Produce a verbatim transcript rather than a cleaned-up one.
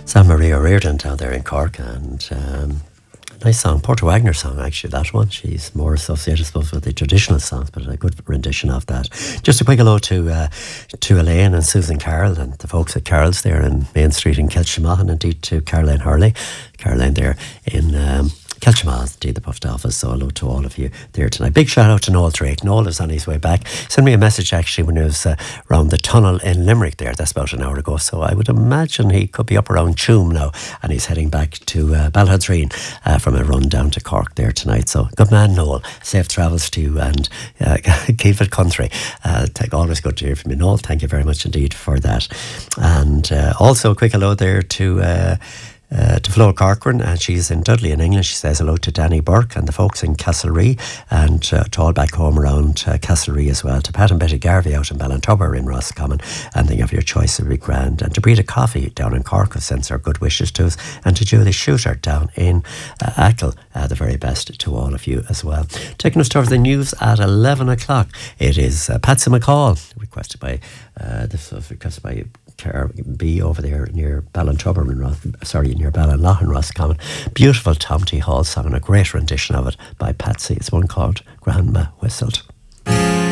San Maria Reardon down there in Cork, and um, a nice song, Porter Wagner song actually, that one. She's more associated, I suppose, with the traditional songs, but a good rendition of that. Just a quick hello to uh, to Elaine and Susan Carroll and the folks at Carroll's there in Main Street in Kilshima, and indeed to Caroline Hurley, Caroline there in um, Kilshima, indeed the post office. So hello to all of you there tonight. Big shout out to Noel Drake. Noel is on his way back. Sent me a message actually when he was uh, around the tunnel in Limerick there. That's about an hour ago. So I would imagine he could be up around Tuam now, and he's heading back to uh, Balhadreen uh, from a run down to Cork there tonight. So good man, Noel. Safe travels to you, and uh, keep it country. Uh, always good to hear from you, Noel. Thank you very much indeed for that. And uh, also a quick hello there to Uh, Uh, to Flo Corcoran, and she's in Dudley in England. She says hello to Danny Burke and the folks in Castlerea, and uh, to all back home around uh, Castlerea as well. To Pat and Betty Garvey out in Ballantubber in Roscommon, and think of your choice would be grand. And to Breda Coffee down in Cork, who sends our good wishes to us, and to Julie Shooter down in uh, Achill, uh, the very best to all of you as well. Taking us towards the news at eleven o'clock. It is uh, Patsy McCall, requested by uh, this was requested by Car B over there near Ballantubber, sorry, near Ballinlough in Roscommon. Beautiful Tom T. Hall song, and a great rendition of it by Patsy. It's one called Grandma Whistled.